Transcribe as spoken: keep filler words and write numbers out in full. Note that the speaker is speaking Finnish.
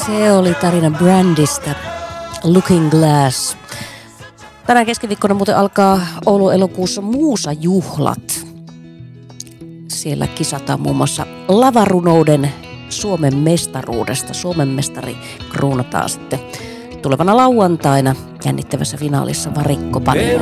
Se oli tarina Brandista, Looking Glass. Tänään keskiviikkona muuten alkaa Oulun elokuussa Muusa-juhlat. Siellä kisataan muun muassa lavarunouden Suomen mestaruudesta. Suomen mestari kruunataan sitten tulevana lauantaina jännittävässä finaalissa varikkoparilla.